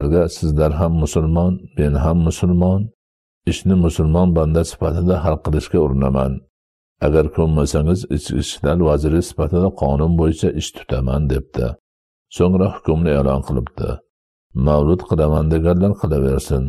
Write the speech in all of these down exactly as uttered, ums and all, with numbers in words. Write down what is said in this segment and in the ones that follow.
ularga sizlar ham musulmon, men ham musulmon, ishni musulmon banda sifatida hal qilishga urinaman. Agar ko'nmasangiz ichki ishlar vaziri sifatida qonun bo'yicha ish tutaman debdi. So'ngra hukmni e'lon qilibdi. Mavlud qilaman deganlar qilaversin.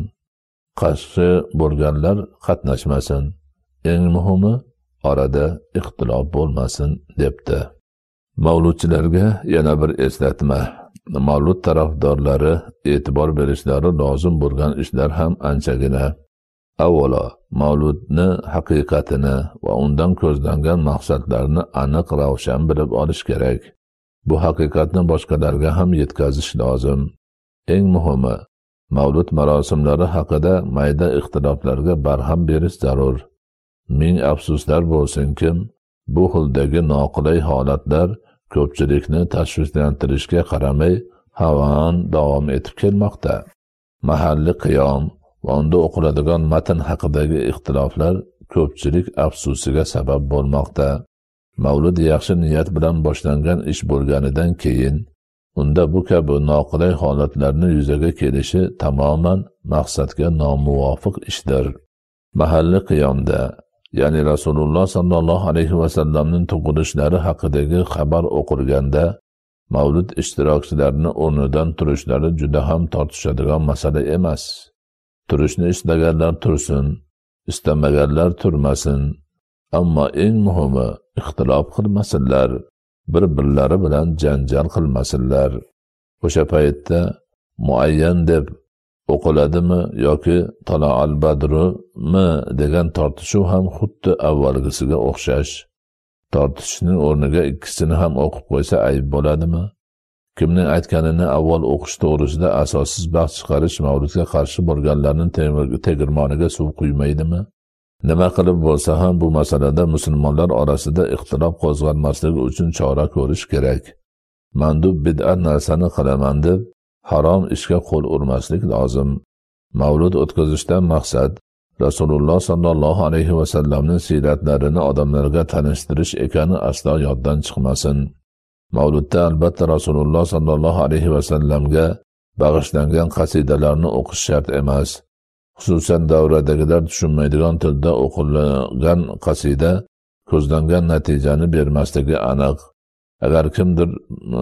Qarshi bo'lganlar qatnashmasin. Eng muhimi orada ixtilof bo'lmasin debdi. Mavludchilarga yana bir eslatma. Mavlud tarafdorlari e'tibor berishlari lozim bo'lgan ishlar ham anchagina. Avvalo, mavludni haqiqatini va undan ko'zlangan maqsadlarni aniq ravshan bilib olish kerak. Bu haqiqatni boshqalarga ham yetkazish lozim. Eng muhimi, mavlud marosimlari haqida mayda ixtiloflarga barham berish zarur. Ming afsuslar bo'lsinki, bu xildagi noqulay holatlar ko'pchilikni tashvishlantirishga qaramay havon davom etib kelmoqda. Mahalliy qiyom va unda o'qiladigan matn haqidagi ixtiloflar ko'pchilik afsusiga sabab bo'lmoqda. Mavlud yaxshi niyat bilan boshlangan ish bo'lganidan keyin unda bu kabi noqulay holatlarni yuzaga kelishi tamoman maqsadga nomuvofiq ishdir. Mahalliy qiyomda, ya'ni Rasululloh sallallohu alayhi va sallamning tug'ilishlari haqidagi xabar o'qilganda mavlud ishtirokchilarini o'rnidan turishlari juda ham tortishadigan masala emas. Turishni istaganlar tursin, istamaganlar turmasin. Ammo eng muhimi ixtilof qilmasinlar, bir-birlari bilan janjal qilmasinlar. O'sha paytda muayyan deb o'qiladimi yoki Taloal Badrmi degan tortishuv ham xuddi avvalgisiga o'xshash. Tortishning o'rniga ikkisini ham o'qib qo'ysa ayb bo'ladimi? Kimning aytganini avval o'qish to'g'risida asossiz bahs chiqarish mavludga qarshi bo'lganlarning tegirmoniga suv quymaydimi? Nima qilib bo'lsa ham bu masalada musulmonlar orasida ixtilof qo'zg'almasligi uchun chora ko'rish kerak. Mandub bid'at narsani qilaman deb harom ishga qo'l urmaslik lozim. Mavlud o'tkazishdan maqsad Rasululloh sallallohu alayhi va sallamning siyratlarini odamlarga tanishtirish ekani aslo yoddan chiqmasin. Mavludda albatta Rasululloh sallallohu alayhi va sallamga bag'ishlangan qasidalarni o'qish shart emas. Xususan davradagilar tushunmaydigan tilda o'qilgan qasida ko'zlangan natijani bermasligi aniq. Agar kimdir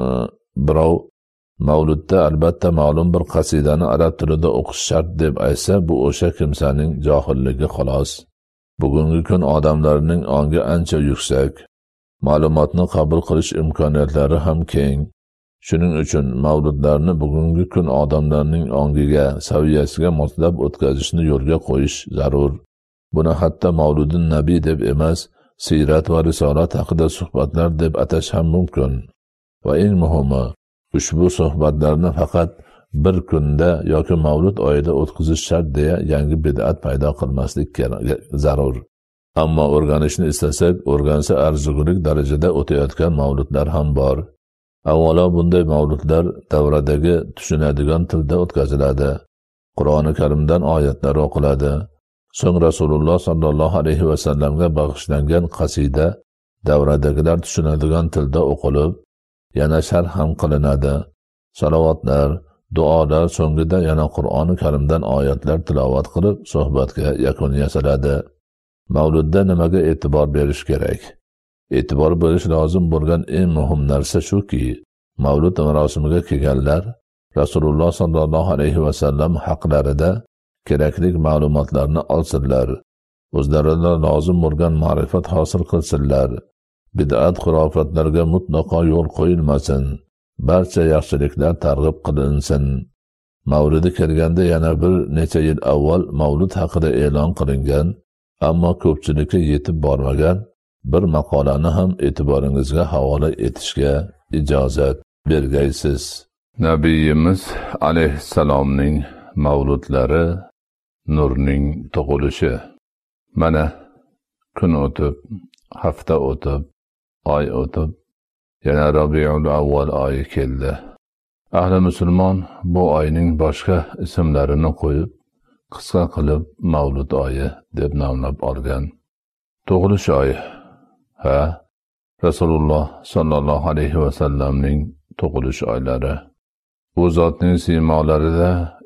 birov mavludda albatta ma'lum bir qasidani arab tilida o'qish shart deb aytsa, bu o'sha kimsaning johilligi xolos. Bugungi kun odamlarning ongi ancha yuksak, ma'lumotni qabul qilish imkoniyatlari ham keng. Shuning uchun mavludlarni bugungi kun odamlarning ongiga, saviyasiga moslab o'tkazishni yo'lga qo'yish zarur. Buni hatto Mavludun Nabiy deb emas, siyrat va risolat haqida suhbatlar deb atash ham mumkin. Va eng muhimi, ushbu suhbatlarni faqat bir kunda yoki Mavlud oyida o'tkazish shart deya yangi bid'at paydo qilmaslik zarur. Ammo o'rganishni istasak, o'rgansa arzigulik darajada o'tayotgan mavludlar ham bor. Avvalo bunday mavludlar davradagi tushunadigan tilda o'tkaziladi. Qur'oni Karimdan oyatlar o'qiladi. So'ng Rasululloh sallallohu alayhi va sallamga bag'ishlangan qasida davradagilar tushunadigan tilda o'qilib, yana sharh ham qilinadi. Salovatlar, duolar so'ngida yana Qur'oni Karimdan oyatlar tilovat qilib, suhbatga yakun yasaladi. Mavludda nimaga e'tibor berish kerak? E'tibor berish lozim bo'lgan eng muhim narsa shuki, Mavlud marosimiga kelganlar Rasululloh sallallohu alayhi va sallam haqlarida kerakli ma'lumotlarni olsinlar, o'zlariga lozim bo'lgan ma'rifat hosil qilsinlar. Bid'at xurofatlarga mutlaqo yo'l qo'yilmasin. Barcha yaxshiliklar targ'ib qilinsin. Mavludi kelganda yana bir necha yil avval Mavlud haqida e'lon qilingan, ammo ko'pchilikka yetib bormagan bir maqolani ham e'tiboringizga havola etishga ijozat bergaysiz. Nabiyimiz alayhissalomning mavludlari, nurning tug'ilishi. Mana kun o'tib, hafta o'tib, oy o'tib, yana Rabiul Avval oyi keldi. Ahli musulmon bu oyning boshqa ismlarini qo'yib, qisqa qilib Mavlud oyi deb nomlab olgan. Tug'ilish oyi. Ha, Rasululloh sallallohu alayhi va sallamning tug'ilish oylari. U zotning siymolarida